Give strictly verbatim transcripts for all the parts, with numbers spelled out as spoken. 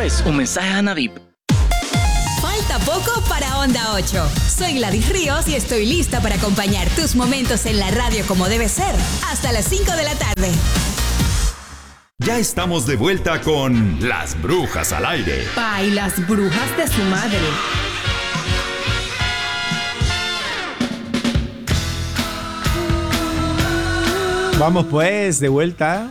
Después, un mensaje a Ana V I P. Falta poco para Onda ocho. Soy Gladys Ríos y estoy lista para acompañar tus momentos en la radio como debe ser. Hasta las cinco de la tarde. Ya estamos de vuelta con Las Brujas al Aire. Ay, las brujas de su madre. Vamos pues, de vuelta.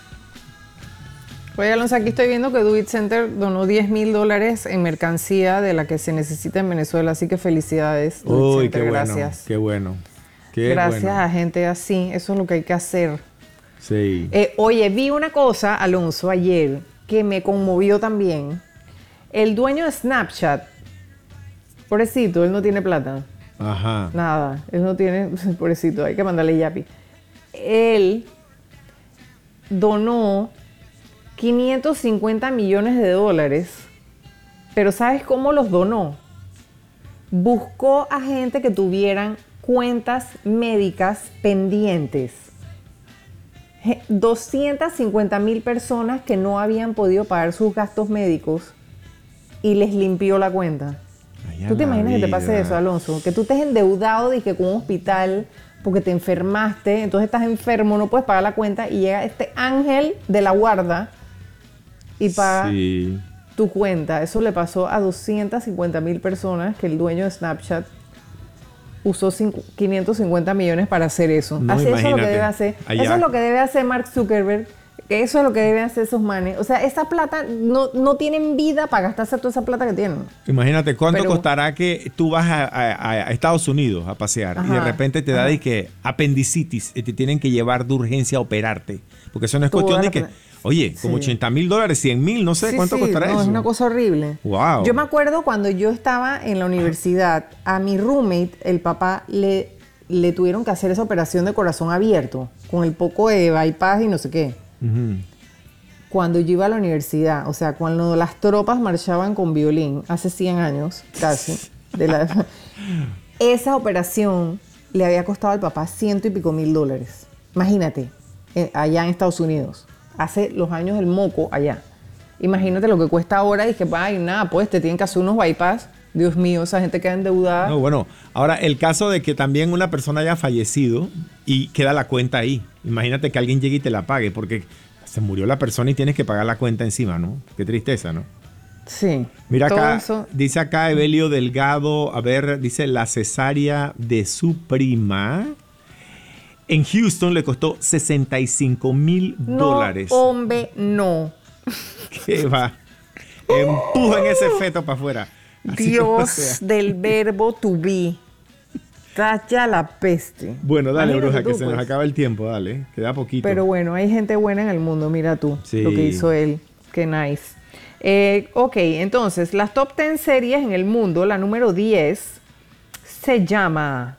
Oye, Alonso, aquí estoy viendo que Do It Center donó diez mil dólares en mercancía de la que se necesita en Venezuela, así que felicidades, Do It Uy, Center, qué gracias. bueno, qué bueno. Qué gracias bueno. a gente así, eso es lo que hay que hacer. Sí. Eh, oye, vi una cosa, Alonso, ayer, que me conmovió también. El dueño de Snapchat, pobrecito, él no tiene plata. Ajá. Nada, él no tiene, pobrecito, hay que mandarle yapi. Él donó quinientos cincuenta millones de dólares, pero ¿sabes cómo los donó? Buscó a gente que tuvieran cuentas médicas pendientes. doscientas cincuenta mil personas que no habían podido pagar sus gastos médicos y les limpió la cuenta. Ay, ¿Tú te imaginas vida. que te pase eso, Alonso? Que tú estés endeudado de que con un hospital porque te enfermaste, entonces estás enfermo, no puedes pagar la cuenta y llega este ángel de la guarda y paga Sí. tu cuenta. Eso le pasó a doscientas cincuenta mil personas que el dueño de Snapchat usó quinientos cincuenta millones para hacer eso. No, Así, eso es lo que imagínate. debe hacer. Allá. Eso es lo que debe hacer Mark Zuckerberg. Eso es lo que deben hacer esos manes. O sea, esa plata no, no tienen vida para gastarse toda esa plata que tienen. Imagínate cuánto Pero- costará que tú vas a, a- a Estados Unidos a pasear y de Ajá, repente te da ajá. de que apendicitis y te tienen que llevar de urgencia a operarte. Porque eso no es Toda cuestión de la que, pla- oye, como Sí. ochenta mil dólares, cien mil, no sé Sí, cuánto sí, costará no, eso. es una cosa horrible. Wow. Yo me acuerdo cuando yo estaba en la universidad, a mi roommate, el papá, le, le tuvieron que hacer esa operación de corazón abierto, con el poco de bypass y no sé qué. Ujú. Cuando yo iba a la universidad, o sea, cuando las tropas marchaban con violín, hace cien años casi, de la, esa operación le había costado al papá ciento y pico mil dólares. Imagínate, eh, allá en Estados Unidos, hace los años del moco allá. Imagínate lo que cuesta ahora y que, ay, nada, pues te tienen que hacer unos bypass. Dios mío, esa gente queda endeudada. No, bueno, ahora el caso de que también una persona haya fallecido y queda la cuenta ahí. Imagínate que alguien llegue y te la pague porque se murió la persona y tienes que pagar la cuenta encima, ¿no? Qué tristeza, ¿no? Sí. Mira todo acá, eso- dice acá Evelio Delgado, a ver, dice la cesárea de su prima en Houston le costó sesenta y cinco mil dólares. No, hombre, no. ¿Qué va? Empujen ese feto para afuera. Así como Dios sea. del verbo to be. Talla la peste. Bueno, dale, Imagínate bruja, que tú, se pues. nos acaba el tiempo, dale. Queda poquito. Pero bueno, hay gente buena en el mundo, mira tú, Sí. lo que hizo él. Qué nice. Eh, ok, entonces, las top diez series en el mundo, la número diez se llama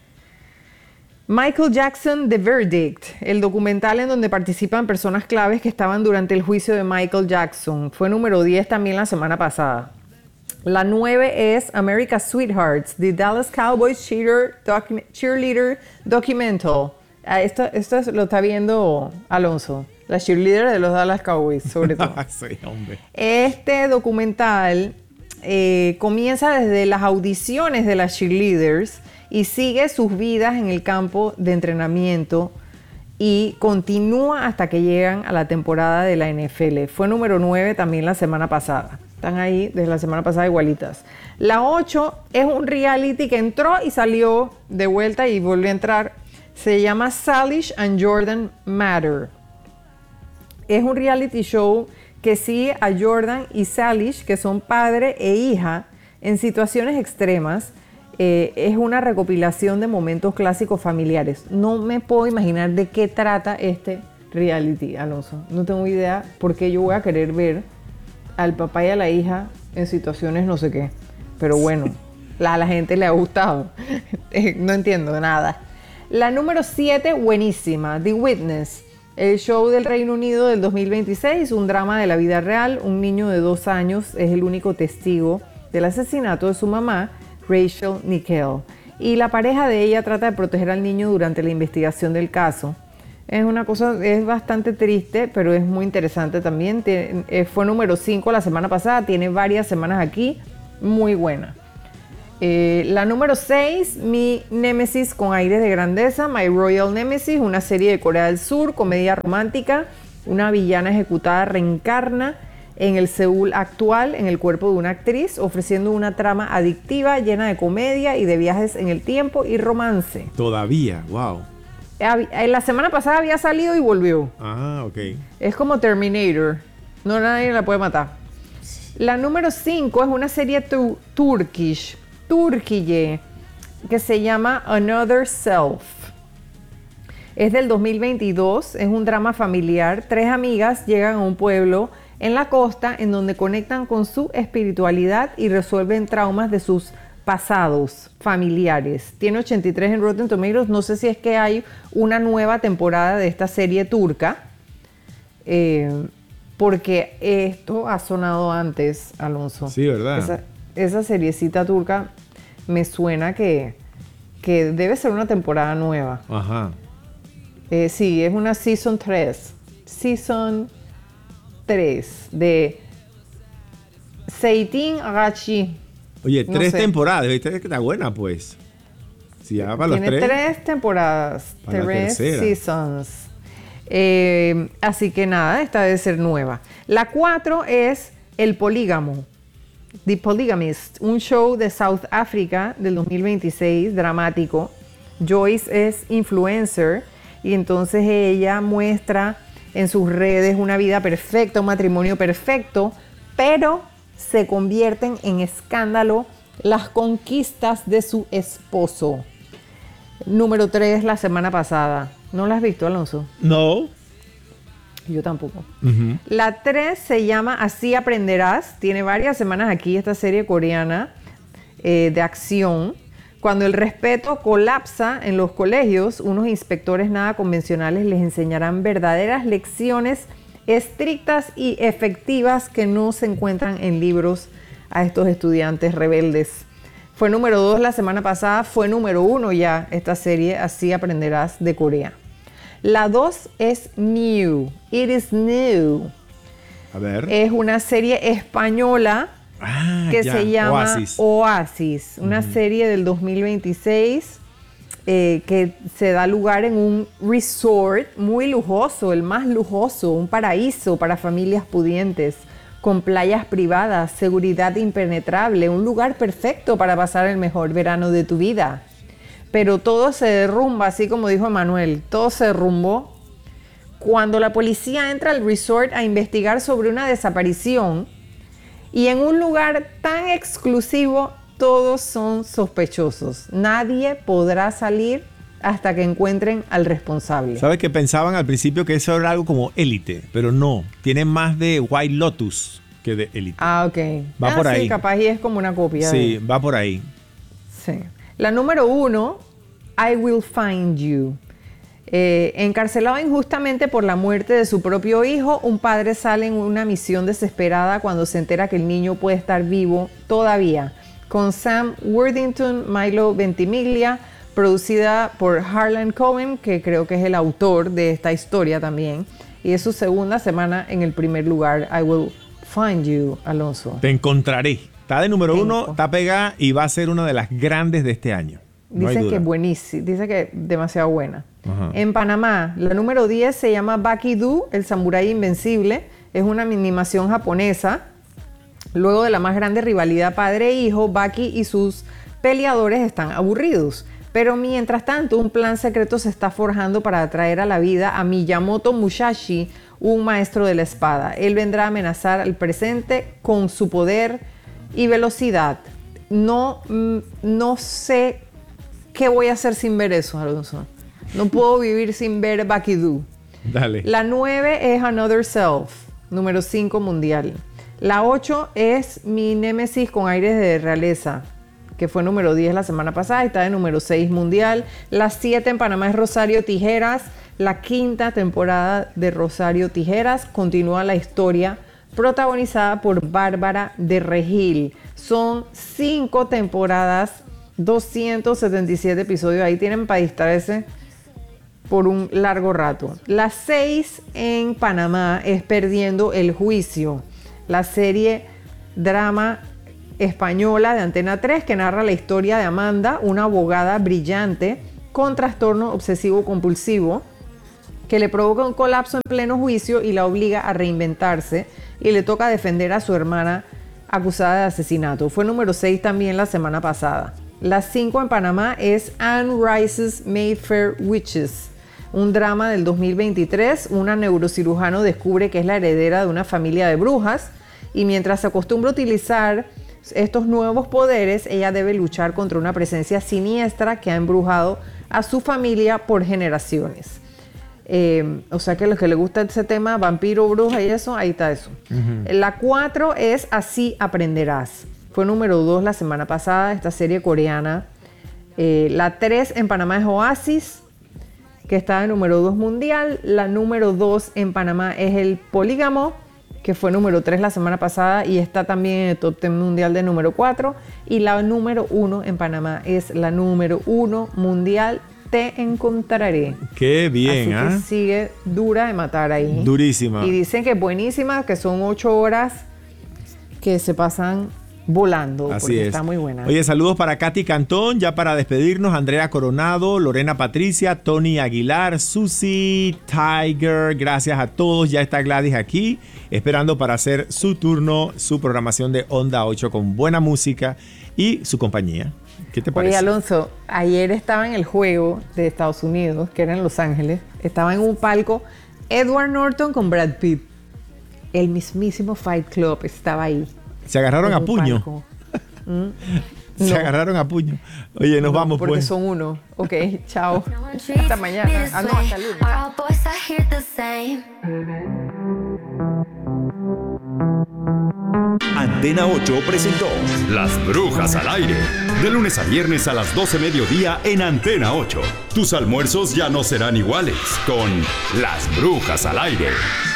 Michael Jackson, The Verdict, el documental en donde participan personas claves que estaban durante el juicio de Michael Jackson. Fue número diez también la semana pasada. La nueve es America's Sweethearts, The Dallas Cowboys Cheerleader, docu- cheerleader Documental. Ah, esto, esto es- lo está viendo Alonso, la cheerleader de los Dallas Cowboys, sobre todo. Sí, hombre. Este documental eh, comienza desde las audiciones de las cheerleaders y sigue sus vidas en el campo de entrenamiento y continúa hasta que llegan a la temporada de la N F L. Fue número nueve también la semana pasada. Están ahí desde la semana pasada igualitas. La ocho es un reality que entró y salió de vuelta y volvió a entrar. Se llama Salish and Jordan Matter. Es un reality show que sigue a Jordan y Salish, que son padre e hija, en situaciones extremas. Eh, es una recopilación de momentos clásicos familiares. No me puedo imaginar de qué trata este reality, Alonso. No tengo idea por qué yo voy a querer ver al papá y a la hija en situaciones no sé qué. Pero bueno, la- a la gente le ha gustado. Eh, no entiendo nada. La número siete, buenísima, The Witness. El show del Reino Unido del dos mil veintiséis, un drama de la vida real. Un niño de dos años es el único testigo del asesinato de su mamá, Rachel Nickell. Y la pareja de ella trata de proteger al niño durante la investigación del caso. Es una cosa, es bastante triste, pero es muy interesante también. Tiene, eh, fue número cinco la semana pasada, tiene varias semanas aquí, muy buena. Eh, la número seis, mi Némesis con aires de grandeza, My Royal Nemesis, una serie de Corea del Sur, comedia romántica. Una villana ejecutada reencarna en el Seúl actual, en el cuerpo de una actriz, ofreciendo una trama adictiva, llena de comedia y de viajes en el tiempo y romance. Todavía, wow. La semana pasada había salido y volvió. Ah, ok. Es como Terminator. No, nadie la puede matar. La número cinco es una serie tu turkish, turquille, que se llama Another Self. Es del dos mil veintidós, es un drama familiar. Tres amigas llegan a un pueblo en la costa en donde conectan con su espiritualidad y resuelven traumas de sus pasados familiares. Tiene ochenta y tres en Rotten Tomatoes. No sé si es que hay una nueva temporada de esta serie turca, eh, porque esto ha sonado antes, Alonso. Sí, ¿verdad? Esa, esa seriecita turca me suena que, que debe ser una temporada nueva. Ajá. Eh, sí, es una Season tres. Season tres de Seitin Agachi. Oye, No tres sé. temporadas. ¿Viste que está buena, pues? Si ya para los Tiene tres. tres temporadas, Para la tres tercera. seasons. Eh, así que nada, esta debe ser nueva. La cuatro es El Polígamo, The Polygamist, un show de South Africa del dos mil veintiséis, dramático. Joyce es influencer y entonces ella muestra en sus redes una vida perfecta, un matrimonio perfecto, pero se convierten en escándalo las conquistas de su esposo. Número tres, la semana pasada. ¿No la has visto, Alonso? No. Yo tampoco. Uh-huh. La tres se llama Así Aprenderás. Tiene varias semanas aquí esta serie coreana eh, de acción. Cuando el respeto colapsa en los colegios, unos inspectores nada convencionales les enseñarán verdaderas lecciones estrictas y efectivas que no se encuentran en libros a estos estudiantes rebeldes. Fue número dos la semana pasada, fue número uno ya esta serie Así Aprenderás de Corea. La dos es New, It is New. A ver. Es una serie española ah, que ya. se llama Oasis. Oasis, una Uh-huh. serie del dos mil veintiséis eh, que se da lugar en un resort muy lujoso, el más lujoso, un paraíso para familias pudientes, con playas privadas, seguridad impenetrable, un lugar perfecto para pasar el mejor verano de tu vida. Pero todo se derrumba, así como dijo Emanuel, todo se derrumbó cuando la policía entra al resort a investigar sobre una desaparición. Y en un lugar tan exclusivo, todos son sospechosos. Nadie podrá salir hasta que encuentren al responsable. ¿Sabes que pensaban al principio que eso era algo como Élite? Pero no, tiene más de White Lotus que de Élite. Ah, ok. Va ah, por sí, ahí. capaz y es como una copia. Sí, de... va por ahí. Sí. La número uno, I Will Find You. Eh, encarcelado injustamente por la muerte de su propio hijo, un padre sale en una misión desesperada cuando se entera que el niño puede estar vivo todavía. Con Sam Worthington, Milo Ventimiglia, producida por Harlan Coben, que creo que es el autor de esta historia también. Y es su segunda semana en el primer lugar, I Will Find You, Alonso. Te encontraré. Está de número Te uno, enco- está pegada y va a ser una de las grandes de este año. No hay Dice duda. que es buenísima, dice que demasiado buena. Ajá. En Panamá, la número diez se llama Baki-Do, el samurái invencible. Es una animación japonesa. Luego de la más grande rivalidad padre-hijo, Baki y sus peleadores están aburridos. Pero mientras tanto, un plan secreto se está forjando para atraer a la vida a Miyamoto Musashi, un maestro de la espada. Él vendrá a amenazar al presente con su poder y velocidad. No, mm, no sé qué voy a hacer sin ver eso, Alonso. No puedo vivir sin ver Baki-Do. Dale. La nueve es Another Self, número cinco mundial. La ocho es Mi Némesis con aires de realeza, que fue número diez la semana pasada y está de número seis mundial. La siete en Panamá es Rosario Tijeras. La quinta temporada de Rosario Tijeras continúa la historia protagonizada por Bárbara de Regil. Son cinco temporadas, doscientos setenta y siete episodios. Ahí tienen para distraerse por un largo rato. La seis en Panamá es Perdiendo el Juicio, la serie drama española de Antena tres que narra la historia de Amanda, una abogada brillante con trastorno obsesivo compulsivo que le provoca un colapso en pleno juicio y la obliga a reinventarse y le toca defender a su hermana acusada de asesinato. Fue número seis también la semana pasada. La cinco en Panamá es Anne Rice's Mayfair Witches, un drama del dos mil veintitrés. Una neurocirujano descubre que es la heredera de una familia de brujas y mientras se acostumbra a utilizar estos nuevos poderes, ella debe luchar contra una presencia siniestra que ha embrujado a su familia por generaciones. Eh, o sea que a los que les gusta ese tema, vampiro, bruja y eso, ahí está eso. Uh-huh. La cuatro es Así Aprenderás. Fue número dos la semana pasada, esta serie coreana. Eh, la tres en Panamá es Oasis, que está en número dos mundial. La número dos en Panamá es El Polígamo, que fue número tres la semana pasada y está también en el top diez mundial de número cuatro. Y la número uno en Panamá es la número uno mundial, Te Encontraré. Qué bien, Así ¿eh? que sigue dura de matar ahí. Durísima. Y dicen que es buenísima, que son ocho horas que se pasan volando. Así porque es. Está muy buena. Oye, saludos para Katy Cantón, ya para despedirnos, Andrea Coronado, Lorena Patricia, Tony Aguilar, Susi, Tiger, gracias a todos. Ya está Gladys aquí, esperando para hacer su turno, su programación de Onda ocho con buena música y su compañía. ¿Qué te parece? Oye, Alonso, ayer estaba en el juego de Estados Unidos, que era en Los Ángeles, estaba en un palco Edward Norton con Brad Pitt. El mismísimo Fight Club estaba ahí. Se agarraron a puño. ¿Mm? Se No. agarraron a puño. Oye, nos No, vamos porque pues. son uno. Ok, chao. Hasta mañana. Ah, no, hasta el lunes. Antena ocho presentó Las Brujas al Aire. De lunes a viernes a las doce mediodía en Antena ocho. Tus almuerzos ya no serán iguales con Las Brujas al Aire.